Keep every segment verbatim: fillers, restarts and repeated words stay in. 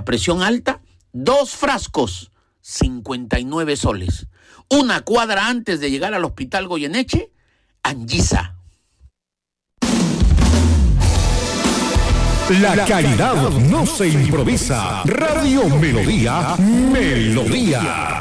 presión alta, dos frascos, cincuenta y nueve soles. Una cuadra antes de llegar al Hospital Goyeneche, Anguisa. La calidad no se improvisa. Radio Melodía, Melodía.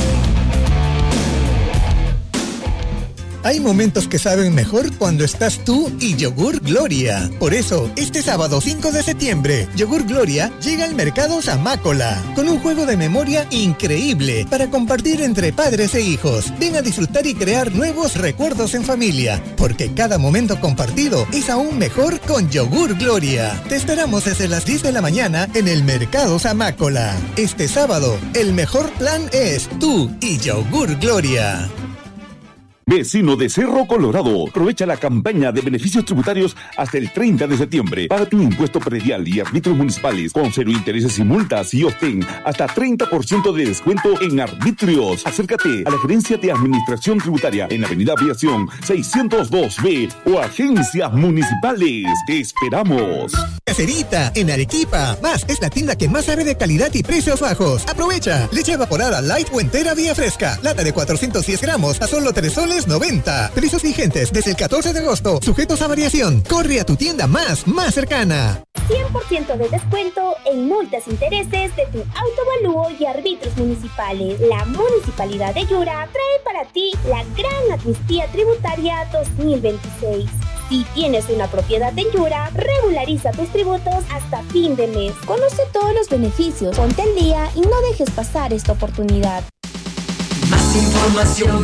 Hay momentos que saben mejor cuando estás tú y Yogur Gloria. Por eso, este sábado cinco de septiembre, Yogur Gloria llega al mercado Zamácola con un juego de memoria increíble para compartir entre padres e hijos. Ven a disfrutar y crear nuevos recuerdos en familia, porque cada momento compartido es aún mejor con Yogur Gloria. Te esperamos desde las diez de la mañana en el mercado Zamácola. Este sábado, el mejor plan es tú y Yogur Gloria. Vecino de Cerro Colorado, aprovecha la campaña de beneficios tributarios hasta el treinta de septiembre. Paga tu impuesto predial y arbitrios municipales con cero intereses y multas y obtén hasta treinta por ciento de descuento en arbitrios. Acércate a la Gerencia de Administración Tributaria en Avenida Aviación seiscientos dos B o agencias municipales. Te esperamos. Caserita, en Arequipa. Más es la tienda que más sabe de calidad y precios bajos. Aprovecha. Leche evaporada light o entera vía fresca. Lata de cuatrocientos diez gramos a solo tres soles noventa. Precios vigentes desde el catorce de agosto. Sujetos a variación. Corre a tu tienda más, más cercana. cien por ciento de descuento en multas e intereses de tu autoavalúo y arbitrios municipales. La Municipalidad de Yura trae para ti la Gran Amnistía Tributaria dos mil veintiséis. Si tienes una propiedad en Yura, regulariza tus tributos hasta fin de mes. Conoce todos los beneficios, ponte al día y no dejes pasar esta oportunidad. Más información,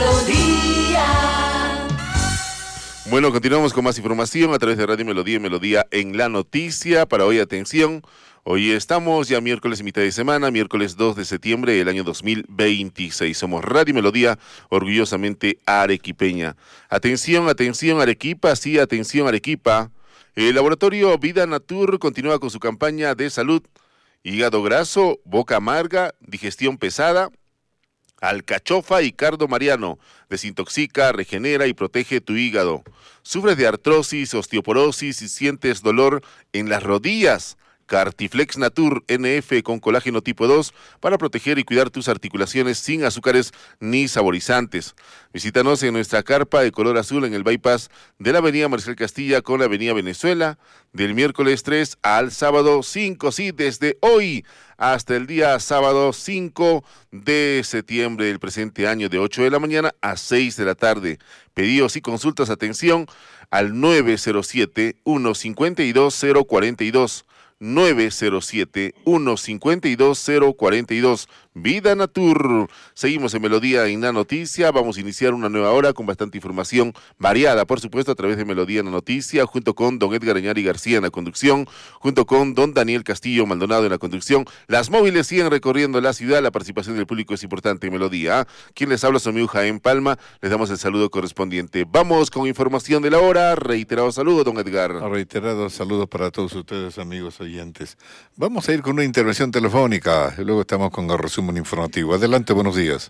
Melodía. Bueno, continuamos con más información a través de Radio Melodía y Melodía en la Noticia. Para hoy, atención, hoy estamos ya miércoles, mitad de semana, miércoles dos de septiembre del año dos mil veintiséis. Somos Radio Melodía, orgullosamente arequipeña. Atención, atención Arequipa, sí, atención Arequipa. El laboratorio Vida Natur continúa con su campaña de salud. Hígado graso, boca amarga, digestión pesada, alcachofa y cardo mariano. Desintoxica, regenera y protege tu hígado. ¿Sufres de artrosis, osteoporosis y sientes dolor en las rodillas? Cartiflex Natur N F con colágeno tipo dos para proteger y cuidar tus articulaciones sin azúcares ni saborizantes. Visítanos en nuestra carpa de color azul en el bypass de la avenida Marcial Castilla con la avenida Venezuela, del miércoles tres al sábado cinco, sí, desde hoy hasta el día sábado cinco de septiembre del presente año, de ocho de la mañana a seis de la tarde. Pedidos y consultas, atención, al nueve cero siete, uno cinco dos, cero cuatro dos. nueve cero siete, uno cinco dos, cero cuatro dos. Vida Natur. Seguimos en Melodía en la Noticia. Vamos a iniciar una nueva hora con bastante información variada, por supuesto, a través de Melodía en la Noticia, junto con don Edgar Añari García en la conducción, junto con don Daniel Castillo Maldonado en la conducción. Las móviles siguen recorriendo la ciudad. La participación del público es importante en Melodía. ¿eh? Quien les habla, su amigo Jaén Palma. Les damos el saludo correspondiente. Vamos con información de la hora. Reiterado saludo, don Edgar. Reiterados saludos para todos ustedes, amigos oyentes. Vamos a ir con una intervención telefónica y luego estamos con el resumen informativo. Adelante, buenos días.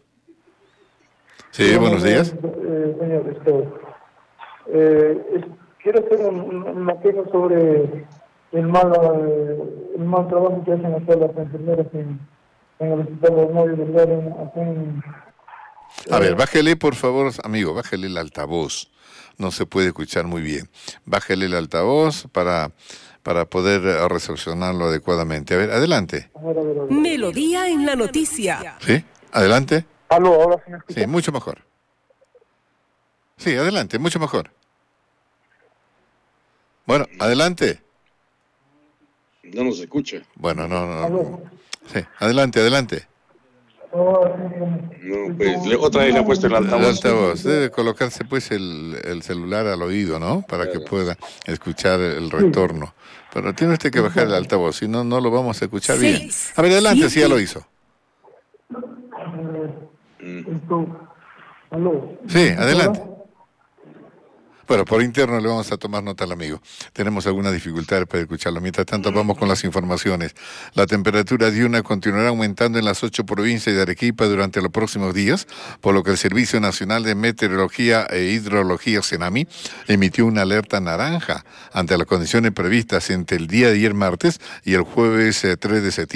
Sí, sí buenos días. Eh, señor, esto, eh, es, quiero hacer un, una queja sobre el mal, el mal trabajo que hacen hacer las enfermeras en, en el hospital de Móvil Vergara. Hacen, A ver, bájele, por favor, amigo, bájele el altavoz. No se puede escuchar muy bien. Bájele el altavoz para... para poder resolucionarlo adecuadamente. A ver, adelante. A ver, a ver, a ver. Melodía en la Noticia. ¿Sí? ¿Adelante? Aló, ahora sí me escucha. Sí, mucho mejor. Sí, adelante, mucho mejor. Bueno, adelante. No nos escucha. Bueno, no, no. no. Sí, adelante, adelante. No, pues otra vez le ha puesto el altavoz. El altavoz. Debe colocarse pues el, el celular al oído, ¿no? Para que pueda escuchar el retorno. Pero tiene usted que bajar el altavoz, si no, no lo vamos a escuchar bien. A ver, adelante, si ya lo hizo. Sí, adelante. Bueno, por interno le vamos a tomar nota al amigo. Tenemos alguna dificultad para escucharlo. Mientras tanto, vamos con las informaciones. La temperatura diurna continuará aumentando en las ocho provincias de Arequipa durante los próximos días, por lo que el Servicio Nacional de Meteorología e Hidrología, CENAMI, emitió una alerta naranja ante las condiciones previstas entre el día de ayer martes y el jueves tres de septiembre.